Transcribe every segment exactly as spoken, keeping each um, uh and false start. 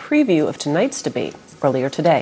preview of tonight's debate earlier today.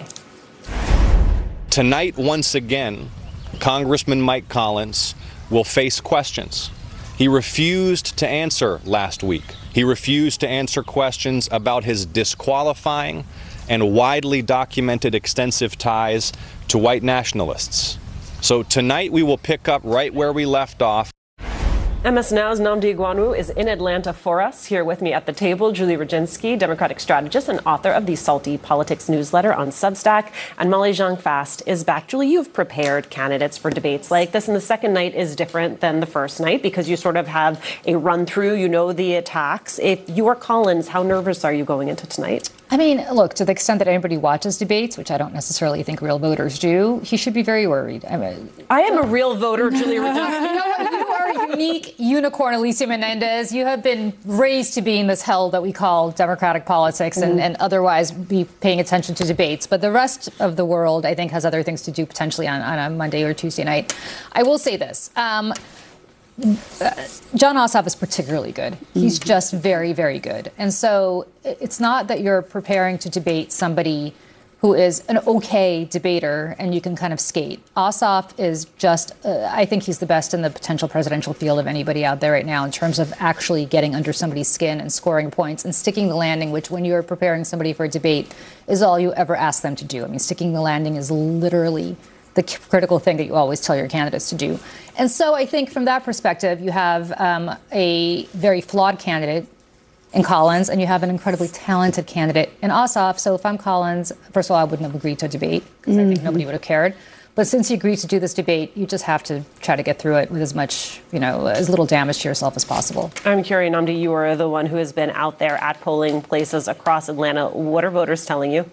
Tonight, once again, Congressman Mike Collins will face questions. He refused to answer last week. He refused to answer questions about his disqualifying and widely documented extensive ties to white nationalists. So tonight we will pick up right where we left off. M S Now's Nnamdi Egwonu is in Atlanta for us. Here with me at the table, Julie Rodzinski, Democratic strategist and author of the Salty Politics newsletter on Substack, and Molly-Jean Fast is back. Julie, you've prepared candidates for debates like this, and the second night is different than the first night because you sort of have a run-through, you know the attacks. If you are Collins, how nervous are you going into tonight? I mean, look, to the extent that anybody watches debates, which I don't necessarily think real voters do, he should be very worried. I mean, I am a real voter, Julie Rodzinski. You are a unique unicorn, Alicia Menendez. You have been raised to be in this hell that we call democratic politics and, mm. and otherwise be paying attention to debates. But the rest of the world, I think, has other things to do potentially on, on a Monday or Tuesday night. I will say this. Um, Uh, Jon Ossoff is particularly good. He's mm-hmm. just very, very good. And so it's not that you're preparing to debate somebody who is an okay debater and you can kind of skate. Ossoff is just, uh, I think he's the best in the potential presidential field of anybody out there right now in terms of actually getting under somebody's skin and scoring points and sticking the landing, which when you're preparing somebody for a debate is all you ever ask them to do. I mean, sticking the landing is literally the critical thing that you always tell your candidates to do. And so I think from that perspective, you have um, a very flawed candidate in Collins, and you have an incredibly talented candidate in Ossoff. So if I'm Collins, first of all, I wouldn't have agreed to a debate because mm-hmm. I think nobody would have cared. But since you agreed to do this debate, you just have to try to get through it with as much, you know, as little damage to yourself as possible. I'm curious, Nnamdi, you are the one who has been out there at polling places across Atlanta. What are voters telling you?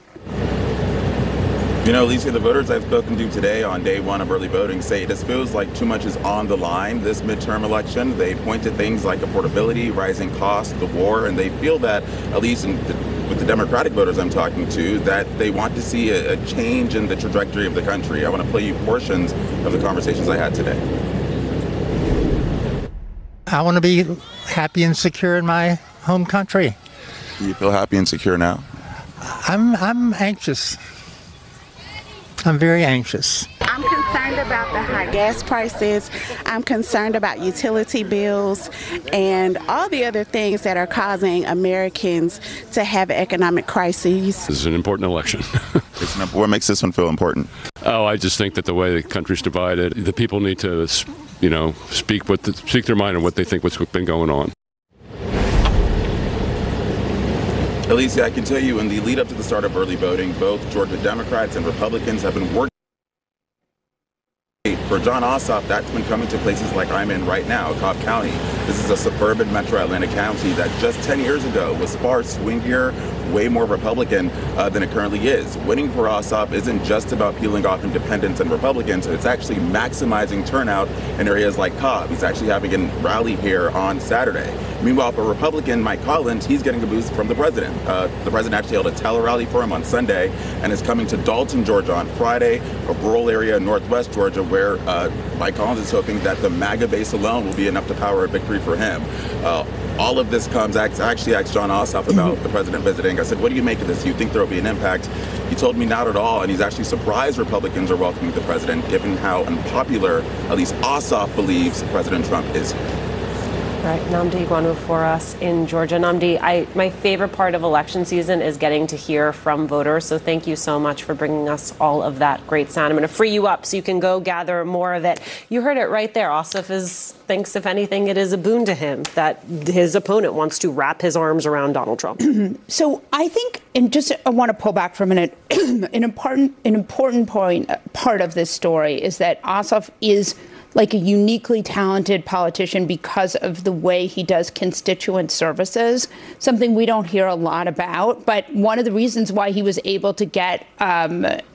You know, Alicia, the voters I've spoken to today on day one of early voting say this feels like too much is on the line this midterm election. They point to things like affordability, rising costs, the war, and they feel that, at least in the, with the Democratic voters I'm talking to, that they want to see a, a change in the trajectory of the country. I want to play you portions of the conversations I had today. I want to be happy and secure in my home country. Do you feel happy and secure now? I'm, I'm anxious. I'm very anxious. I'm concerned about the high gas prices. I'm concerned about utility bills and all the other things that are causing Americans to have economic crises. This is an important election. It's an, what makes this one feel important? Oh, I just think that the way the country's divided, the people need to, you know, speak what the, speak their mind on what they think what's been going on. Alicia, I can tell you in the lead up to the start of early voting, both Georgia Democrats and Republicans have been working. For Jon Ossoff, that's been coming to places like I'm in right now, Cobb County. This is a suburban metro Atlanta county that just ten years ago was far swingier, way more Republican uh, than it currently is. Winning for Ossoff isn't just about peeling off independents and Republicans, it's actually maximizing turnout in areas like Cobb. He's actually having a rally here on Saturday. Meanwhile, for Republican Mike Collins, he's getting a boost from the president. Uh, the president actually held a tele-rally for him on Sunday and is coming to Dalton, Georgia on Friday, a rural area in northwest Georgia where uh, Mike Collins is hoping that the MAGA base alone will be enough to power a victory for him. Uh, all of this comes, I actually asked Jon Ossoff about mm-hmm. the president visiting. I said, what do you make of this? Do you think there will be an impact? He told me not at all, and he's actually surprised Republicans are welcoming the president, given how unpopular, at least Ossoff believes, President Trump is. Right, Nnamdi Egwonu for us in Georgia. Nnamdi, I, my favorite part of election season is getting to hear from voters, so thank you so much for bringing us all of that great sound. I'm going to free you up so you can go gather more of it. You heard it right there. Ossoff is, thinks, if anything, it is a boon to him that his opponent wants to wrap his arms around Donald Trump. So I think, and just I want to pull back for a minute, an important, an important point, part of this story is that Ossoff is like a uniquely talented politician because of the way he does constituent services, something we don't hear a lot about. But one of the reasons why he was able to get um,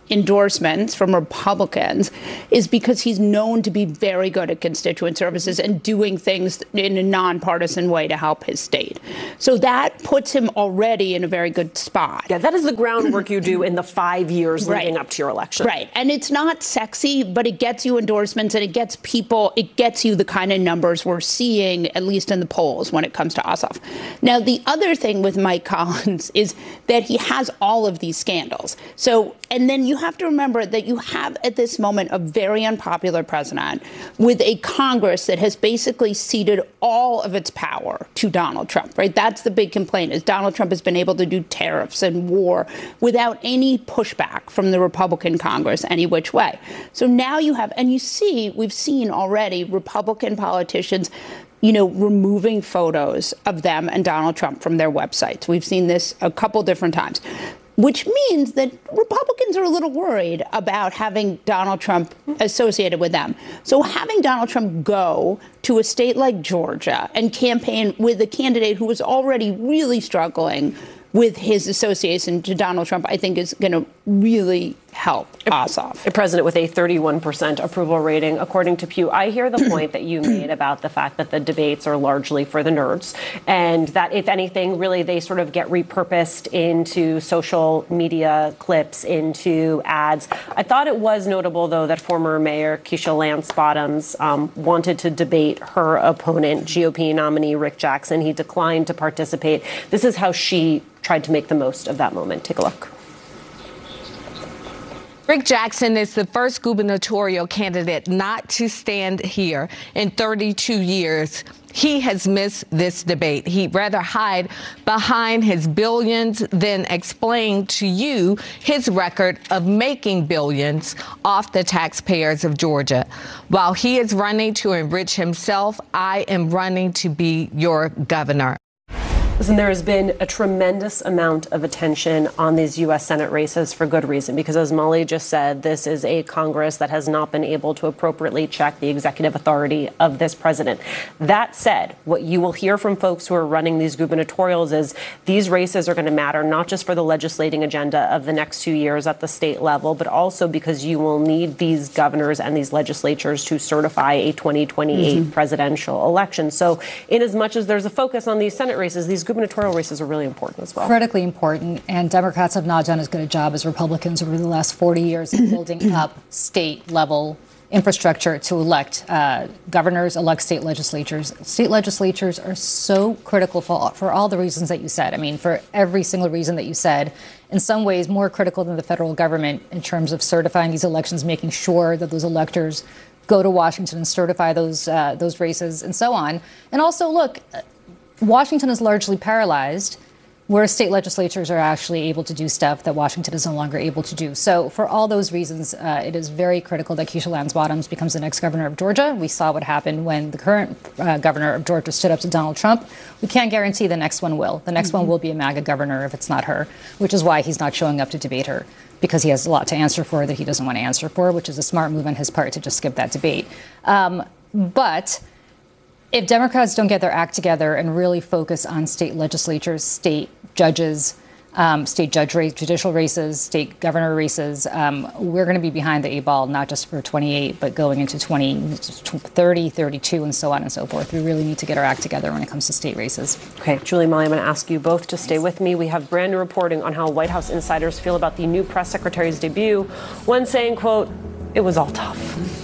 endorsements from Republicans is because he's known to be very good at constituent services and doing things in a nonpartisan way to help his state. So that puts him already in a very good spot. Yeah, that is the groundwork you do in the five years Right. leading up to your election. Right. And it's not sexy, but it gets you endorsements and it gets people, it gets you the kind of numbers we're seeing, at least in the polls, when it comes to Ossoff. Now, the other thing with Mike Collins is that he has all of these scandals. So, and then you have to remember that you have at this moment a very unpopular president with a Congress that has basically ceded all of its power to Donald Trump, right? That's the big complaint, is Donald Trump has been able to do tariffs and war without any pushback from the Republican Congress any which way. So now you have, and you see, we've seen already Republican politicians, you know, removing photos of them and Donald Trump from their websites. We've seen this a couple different times, which means that Republicans are a little worried about having Donald Trump associated with them. So having Donald Trump go to a state like Georgia and campaign with a candidate who was already really struggling with his association to Donald Trump, I think is going to really help Ossoff. A president with a thirty-one percent approval rating, according to Pew. I hear the point that you made about the fact that the debates are largely for the nerds, and that, if anything, really they sort of get repurposed into social media clips, into ads. I thought it was notable, though, that former Mayor Keisha Lance Bottoms um, wanted to debate her opponent, G O P nominee Rick Jackson. He declined to participate. This is how she tried to make the most of that moment. Take a look. Rick Jackson is the first gubernatorial candidate not to stand here in thirty-two years. He has missed this debate. He'd rather hide behind his billions than explain to you his record of making billions off the taxpayers of Georgia. While he is running to enrich himself, I am running to be your governor. Listen, there has been a tremendous amount of attention on these U S Senate races for good reason, because as Molly just said, this is a Congress that has not been able to appropriately check the executive authority of this president. That said, what you will hear from folks who are running these gubernatorials is these races are going to matter not just for the legislating agenda of the next two years at the state level, but also because you will need these governors and these legislatures to certify a twenty twenty-eight mm-hmm. presidential election. So in as much as there's a focus on these Senate races, these gubernatorial races are really important as well. Critically important, and Democrats have not done as good a job as Republicans over the last forty years in building up state-level infrastructure to elect uh, governors, elect state legislatures. State legislatures are so critical for, for all the reasons that you said. I mean, for every single reason that you said, in some ways more critical than the federal government in terms of certifying these elections, making sure that those electors go to Washington and certify those uh, those races and so on. And also, look, Washington is largely paralyzed, where state legislatures are actually able to do stuff that Washington is no longer able to do. So for all those reasons, uh, it is very critical that Keisha Lance Bottoms becomes the next governor of Georgia. We saw what happened when the current uh, governor of Georgia stood up to Donald Trump. We can't guarantee the next one will. The next mm-hmm. one will be a MAGA governor if it's not her, which is why he's not showing up to debate her, because he has a lot to answer for that he doesn't want to answer for, which is a smart move on his part to just skip that debate. Um, but if Democrats don't get their act together and really focus on state legislatures, state judges, um, state judge race, judicial races, state governor races, um, we're going to be behind the eight ball, not just for twenty-eight, but going into twenty, thirty, thirty-two, and so on and so forth. We really need to get our act together when it comes to state races. Okay, Julie, Molly, I'm going to ask you both to stay with me. We have brand new reporting on how White House insiders feel about the new press secretary's debut. One saying, quote, "It was all tough."